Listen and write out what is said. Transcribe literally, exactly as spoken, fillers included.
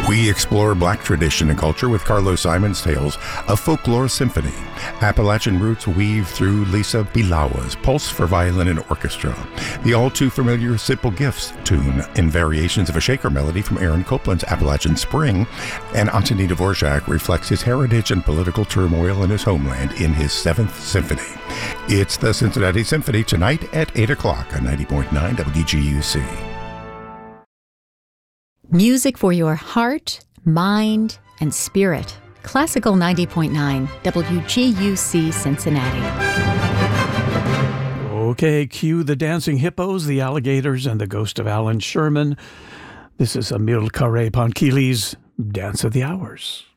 We explore Black tradition and culture with Carlos Simon's Tales of Folklore Symphony. Appalachian roots weave through Lisa Bilawa's Pulse for Violin and Orchestra. The all-too-familiar Simple Gifts tune in variations of a shaker melody from Aaron Copland's Appalachian Spring, and Antoni Dvorak reflects his heritage and political turmoil in his homeland in his Seventh Symphony. It's the Cincinnati Symphony tonight at eight o'clock on ninety point nine W G U C. Music for your heart, mind, and spirit. Classical ninety point nine, W G U C Cincinnati. Okay, cue the dancing hippos, the alligators, and the ghost of Alan Sherman. This is Amilcare Ponchielli's Dance of the Hours.